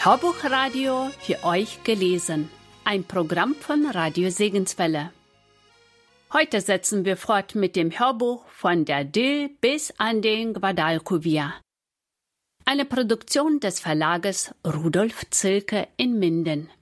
Hörbuchradio für euch gelesen. Ein Programm von Radio Segenswelle. Heute setzen wir fort mit dem Hörbuch von der Dill bis an den Guadalquivir. Eine Produktion des Verlages Rudolf Zilke in Minden.